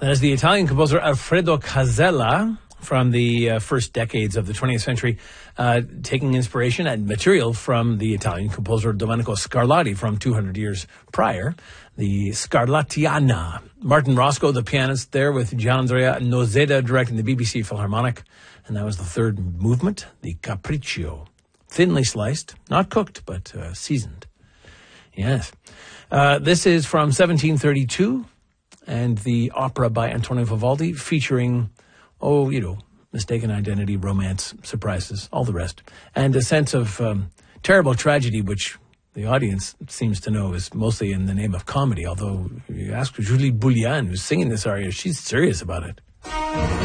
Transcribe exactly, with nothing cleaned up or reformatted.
That is the Italian composer Alfredo Casella from the uh, first decades of the twentieth century, uh, taking inspiration and material from the Italian composer Domenico Scarlatti from two hundred years prior, the Scarlattiana. Martin Roscoe, the pianist there, with Gianandrea Nozeda directing the B B C Philharmonic. And that was the third movement, the Capriccio. Thinly sliced, not cooked, but uh, seasoned. Yes. Uh, this is from seventeen thirty-two, and the opera by Antonio Vivaldi, featuring, oh, you know, mistaken identity, romance, surprises, all the rest. And a sense of um, terrible tragedy, which the audience seems to know is mostly in the name of comedy, although you ask Julie Boulian, who's singing this aria, she's serious about it.